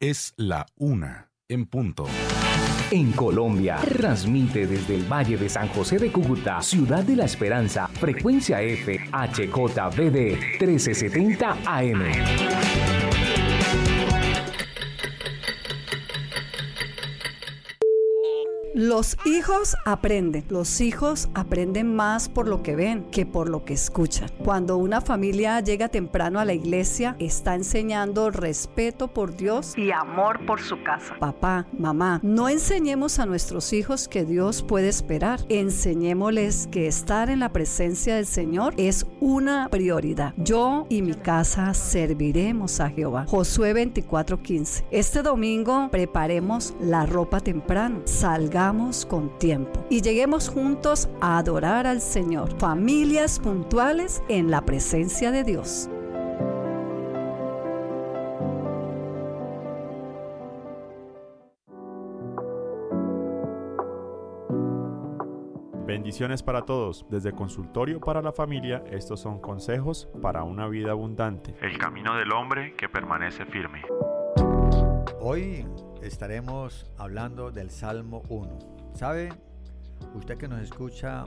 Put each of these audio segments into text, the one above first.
Es la 1:00 En Colombia, transmite desde el Valle de San José de Cúcuta, Ciudad de la Esperanza, frecuencia F, HJVD 1370 AM. Los hijos aprenden más por lo que ven que por lo que escuchan. Cuando una familia llega temprano a la iglesia, está enseñando respeto por Dios y amor por su casa. Papá, mamá, no enseñemos a nuestros hijos que Dios puede esperar. Enseñémosles que estar en la presencia del Señor es una prioridad. Yo y mi casa serviremos a Jehová. Josué 24:15. Este domingo preparemos la ropa temprano. Salgamos con tiempo y lleguemos juntos a adorar al Señor. Familias puntuales en la presencia de Dios. Bendiciones para todos. Desde Consultorio para la Familia, estos son consejos para una vida abundante. El camino del hombre que permanece firme. Hoy estaremos hablando del Salmo 1. ¿Sabe? Usted que nos escucha,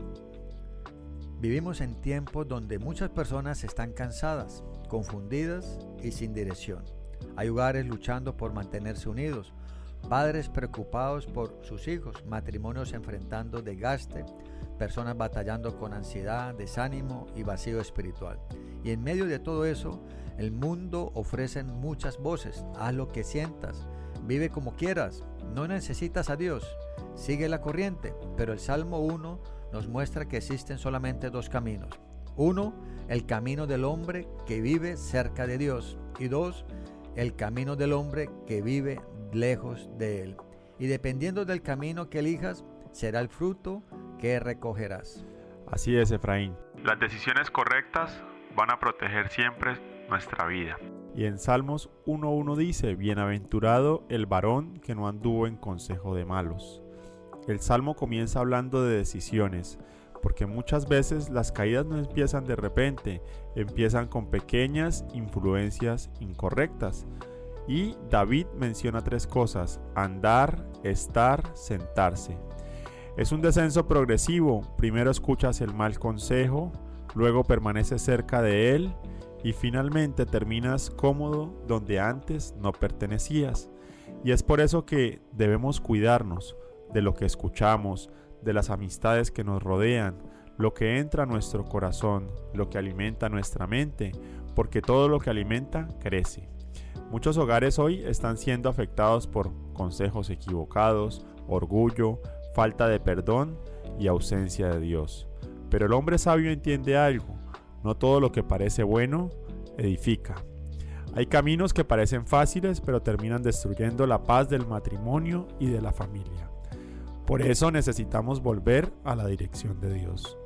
vivimos en tiempos donde muchas personas están cansadas, confundidas y sin dirección. Hay hogares luchando por mantenerse unidos, padres preocupados por sus hijos, matrimonios enfrentando desgaste, personas batallando con ansiedad, desánimo y vacío espiritual. Y en medio de todo eso, el mundo ofrece muchas voces. Haz lo que sientas, vive como quieras, no necesitas a Dios, sigue la corriente. Pero el Salmo 1 nos muestra que existen solamente dos caminos. 1, el camino del hombre que vive cerca de Dios. Y 2, el camino del hombre que vive lejos de Él. Y dependiendo del camino que elijas, será el fruto que recogerás. Así es, Efraín. Las decisiones correctas van a proteger siempre nuestra vida. Y en Salmos 1:1 dice: bienaventurado el varón que no anduvo en consejo de malos. El Salmo comienza hablando de decisiones, porque muchas veces las caídas no empiezan de repente, empiezan con pequeñas influencias incorrectas. Y David menciona 3 cosas: andar, estar, sentarse. Es un descenso progresivo. Primero escuchas el mal consejo, luego permaneces cerca de él y finalmente terminas cómodo donde antes no pertenecías. Y es por eso que debemos cuidarnos de lo que escuchamos, de las amistades que nos rodean, lo que entra a nuestro corazón, lo que alimenta nuestra mente, porque todo lo que alimenta crece. Muchos hogares hoy están siendo afectados por consejos equivocados, orgullo, falta de perdón y ausencia de Dios. Pero el hombre sabio entiende algo: no todo lo que parece bueno edifica. Hay caminos que parecen fáciles, pero terminan destruyendo la paz del matrimonio y de la familia. Por eso necesitamos volver a la dirección de Dios.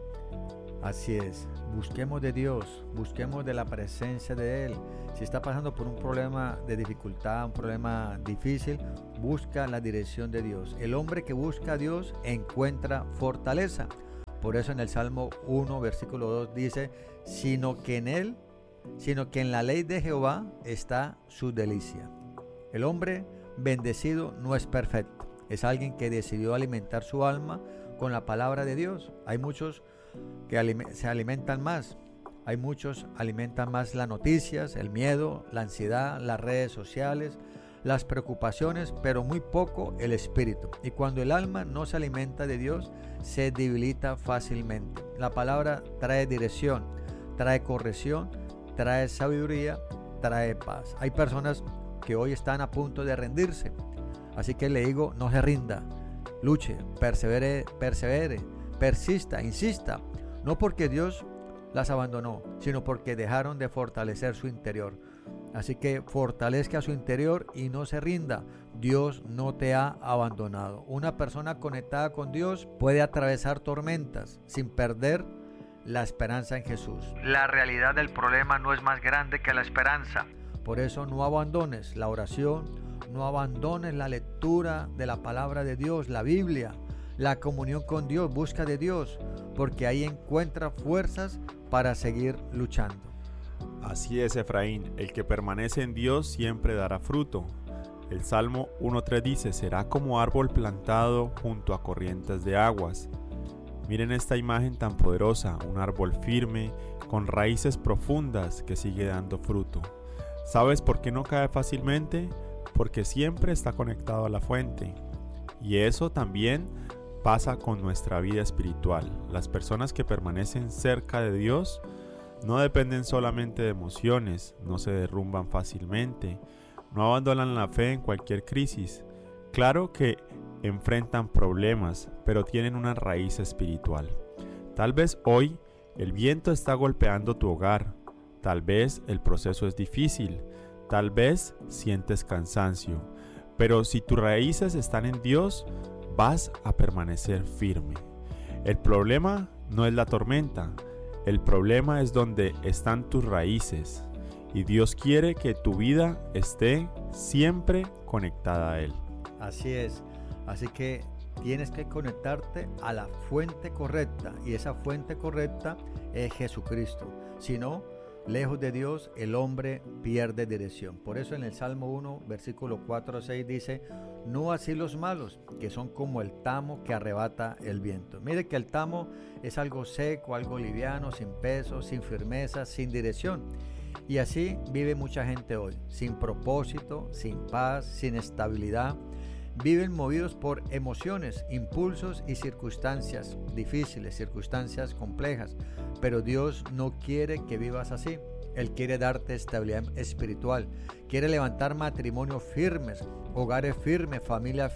Así es, busquemos de Dios, busquemos de la presencia de Él. Si está pasando por un problema de dificultad, un problema difícil, busca la dirección de Dios. El hombre que busca a Dios encuentra fortaleza. Por eso en el Salmo 1, versículo 2 dice: sino que en la ley de Jehová está su delicia. El hombre bendecido no es perfecto, es alguien que decidió alimentar su alma con la palabra de Dios. Hay muchos que se alimentan más. Hay muchos alimentan más las noticias, el miedo, la ansiedad, las redes sociales, las preocupaciones, pero muy poco el espíritu. Y cuando el alma no se alimenta de Dios, se debilita fácilmente. La palabra trae dirección, trae corrección, trae sabiduría, trae paz. Hay personas que hoy están a punto de rendirse, así que le digo: no se rinda, luche, persevere, persista, insista. No porque Dios las abandonó, sino porque dejaron de fortalecer su interior. Así que fortalezca su interior y no se rinda. Dios no te ha abandonado. Una persona conectada con Dios puede atravesar tormentas sin perder la esperanza en Jesús. La realidad del problema no es más grande que la esperanza. Por eso no abandones la oración, no abandones la lectura de la palabra de Dios, la Biblia, la comunión con Dios. Busca de Dios, porque ahí encuentra fuerzas para seguir luchando. Así es, Efraín, el que permanece en Dios siempre dará fruto. El Salmo 1.3 dice: será como árbol plantado junto a corrientes de aguas. Miren esta imagen tan poderosa, un árbol firme, con raíces profundas que sigue dando fruto. ¿Sabes por qué no cae fácilmente? Porque siempre está conectado a la fuente. Y eso también pasa con nuestra vida espiritual. Las personas que permanecen cerca de Dios no dependen solamente de emociones, no se derrumban fácilmente, no abandonan la fe en cualquier crisis. Claro que enfrentan problemas, pero tienen una raíz espiritual. Tal vez hoy el viento está golpeando tu hogar, tal vez el proceso es difícil, tal vez sientes cansancio, pero si tus raíces están en Dios, vas a permanecer firme. El problema no es la tormenta, el problema es donde están tus raíces, y Dios quiere que tu vida esté siempre conectada a Él. Así es, así que tienes que conectarte a la fuente correcta, y esa fuente correcta es Jesucristo. Si no, lejos de Dios, el hombre pierde dirección. Por eso en el Salmo 1, versículo 4-6 dice: no así los malos, que son como el tamo que arrebata el viento. Mire que el tamo es algo seco, algo liviano, sin peso, sin firmeza, sin dirección. Y así vive mucha gente hoy, sin propósito, sin paz, sin estabilidad. Viven movidos por emociones, impulsos y circunstancias difíciles, circunstancias complejas. Pero Dios no quiere que vivas así. Él quiere darte estabilidad espiritual. Quiere levantar matrimonios firmes, hogares firmes, familias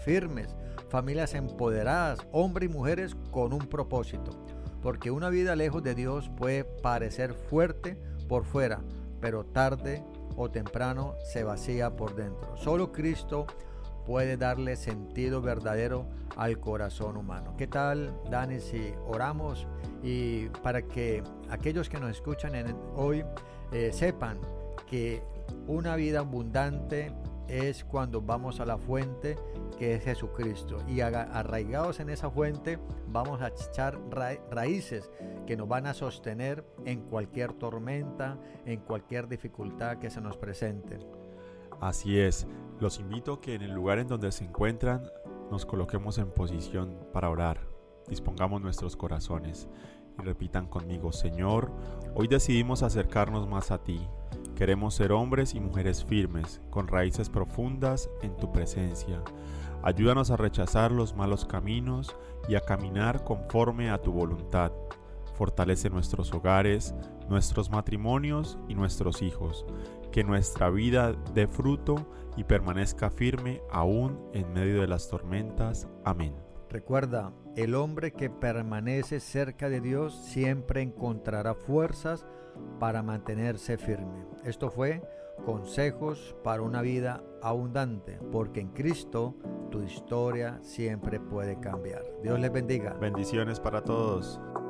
empoderadas, hombres y mujeres con un propósito. Porque una vida lejos de Dios puede parecer fuerte por fuera, pero tarde o temprano se vacía por dentro. Solo Cristo puede darle sentido verdadero al corazón humano. ¿Qué tal, Dani, si oramos y para que aquellos que nos escuchan hoy sepan que una vida abundante es cuando vamos a la fuente que es Jesucristo, y arraigados en esa fuente vamos a echar raíces que nos van a sostener en cualquier tormenta, en cualquier dificultad que se nos presente. Así es, los invito a que en el lugar en donde se encuentran nos coloquemos en posición para orar. Dispongamos nuestros corazones y repitan conmigo: Señor, hoy decidimos acercarnos más a ti. Queremos ser hombres y mujeres firmes, con raíces profundas en tu presencia. Ayúdanos a rechazar los malos caminos y a caminar conforme a tu voluntad. Fortalece nuestros hogares, nuestros matrimonios y nuestros hijos. Que nuestra vida dé fruto y permanezca firme aún en medio de las tormentas. Amén. Recuerda, el hombre que permanece cerca de Dios siempre encontrará fuerzas para mantenerse firme. Esto fue Consejos para una vida abundante, porque en Cristo tu historia siempre puede cambiar. Dios les bendiga. Bendiciones para todos.